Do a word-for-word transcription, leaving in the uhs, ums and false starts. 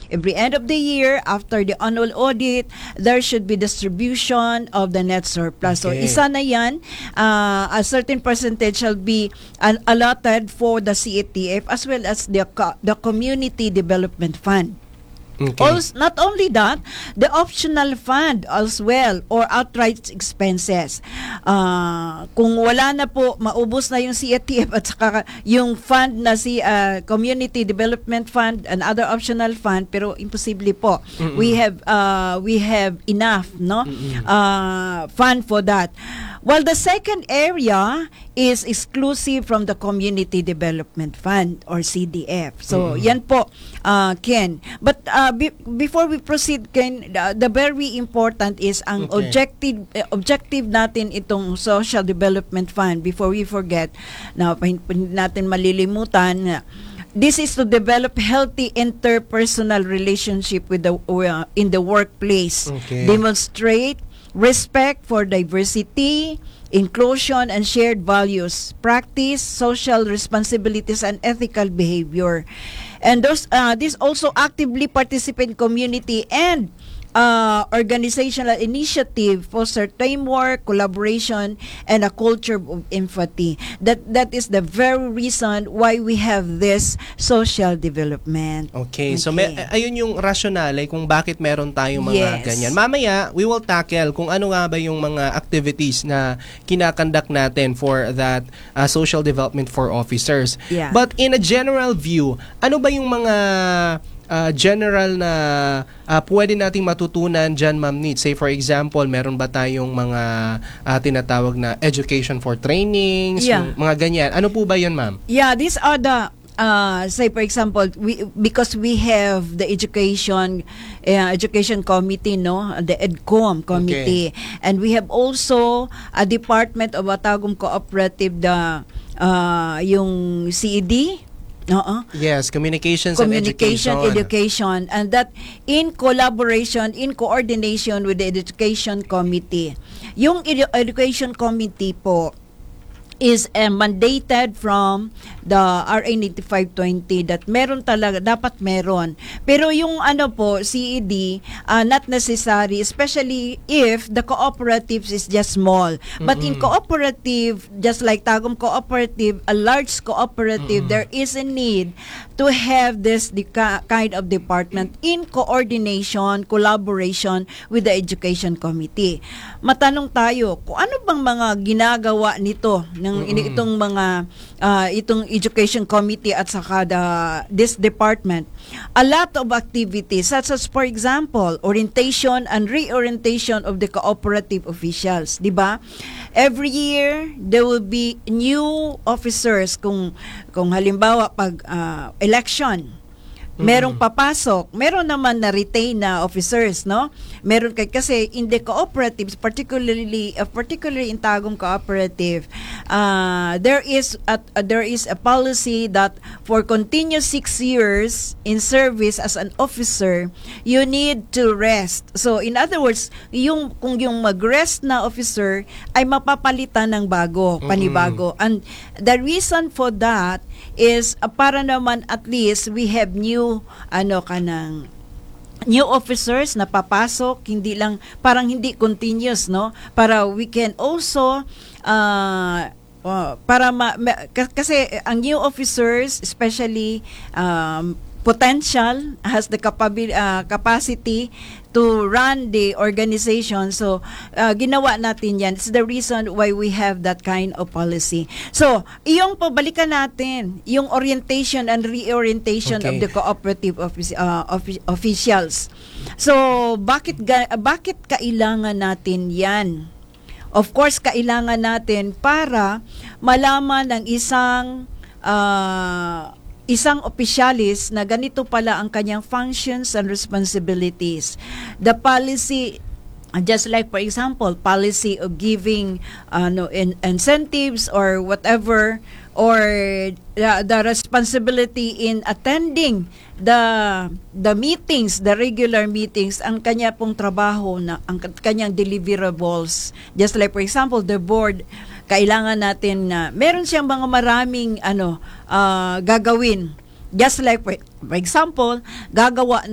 every end of the year, after the annual audit, there should be distribution of the net surplus. So, Okay. isa na yan, uh, a certain percentage shall be uh, allotted for the C A T F as well as the, co- the Community Development Fund. Okay. Also, not only that, the optional fund as well or outright expenses. Uh, kung wala na po, maubos na yung C A T F at saka yung fund na si uh, Community Development Fund and other optional fund, pero imposible po. Mm-mm. We have uh, we have enough no uh, fund for that. While the second area is exclusive from the Community Development Fund or C D F. So, mm-hmm. yan po, uh, Ken. But uh, be- before we proceed, Ken, the, the very important is ang Okay. objective uh, objective natin itong Social Development Fund. Before we forget, na hindi natin malilimutan, this is to develop healthy interpersonal relationship with the uh, in the workplace. Okay. Demonstrate respect for diversity, inclusion, and shared values, practice social responsibilities and ethical behavior. And those, uh, this also actively participate in community and uh, organizational initiative, foster teamwork, collaboration, and a culture of empathy. That that is the very reason why we have this social development. Okay, so may, ayun yung rationale kung bakit meron tayong mga Yes. ganyan. Mamaya, we will tackle kung ano nga ba yung mga activities na kinakandak natin for that uh, social development for officers. Yeah. But in a general view, ano ba yung mga uh, general na uh, pwede nating matutunan dyan, Ma'am Nit? Say for example, meron ba tayong mga uh, tinatawag na education for trainings, Yeah. mga ganyan. Ano po ba yun, Ma'am? Yeah, these are the uh, say for example, we because we have the education uh, education committee, no, the EDCOM committee, and we have also a department of Batagom Cooperative, the uh, yung C E D. Oo. Yes, communications, Communication, and education. education, and that in collaboration, in coordination with the education committee. Yung edu- education committee po is uh, mandated from the R A ninety-five twenty that meron talaga, dapat meron. Pero yung ano po, C E D, uh, not necessary, especially if the cooperatives is just small. But in cooperative, just like Tagum Cooperative, a large cooperative, there is a need to have this the ka- kind of department in coordination, collaboration with the education committee. Matanong tayo, kung ano bang mga ginagawa nito ng ini itong mga uh, itong education committee at saka the this department? A lot of activities such as, for example, orientation and reorientation of the cooperative officials, di ba? Every year there will be new officers. Kung kung halimbawa pag uh, election, merong papasok, meron naman na retain na officers, no? Meron kay kasi in the cooperatives, particularly uh, particularly in Tagum Cooperative, uh, there is a, uh, there is a policy that for continuous six years in service as an officer, you need to rest. So in other words, yung kung yung mag-rest na officer ay mapapalitan ng bago, panibago. And the reason for that is uh, para naman at least we have new ano kanang new officers na papasok, hindi lang parang hindi continuous, no, para we can also uh, uh, para ma, ma, kasi ang new officers especially um, potential has the capabil, uh, capacity to run the organization. So, uh, ginawa natin yan. It's the reason why we have that kind of policy. So, iyong pabalikan natin, yung orientation and reorientation Okay. of the cooperative office, uh, offic- officials. So, bakit, ga- bakit kailangan natin yan? Of course, kailangan natin para malaman ng isang uh, isang opisyalis na ganito pala ang kanyang functions and responsibilities. The policy, just like for example, policy of giving uh, no, in, incentives or whatever, or the, the responsibility in attending the the meetings, the regular meetings, ang kanya pong trabaho na ang kanyang deliverables. Just like for example, the board, kailangan natin na meron siyang mga maraming ano uh, gagawin. Just like for, for example, gagawa